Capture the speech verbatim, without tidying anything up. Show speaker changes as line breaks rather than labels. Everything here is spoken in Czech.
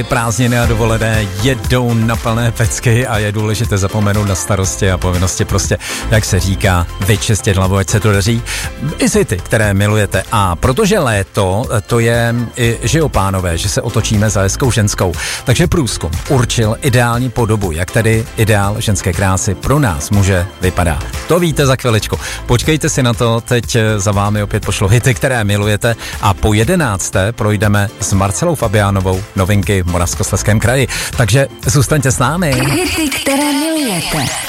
Prázdniny a dovolené jedou na plné pecky a je důležité zapomenout na starosti a povinnosti, prostě, jak se říká, vyčistit hlavu, ať se to daří. I si ty, které milujete. A protože léto, to je, že jo pánové, že se otočíme za hezkou ženskou. Takže průzkum určil ideální podobu, jak tedy ideál ženské krásy pro nás muže vypadá. To víte za chviličku. Počkejte si na to, teď za vámi opět pošlu hity, které milujete a po jedenácté projdeme s Marcelou Fabiánovou novinky v Moravskoslezském kraji. Takže zůstaňte s námi.
Hity, které milujete.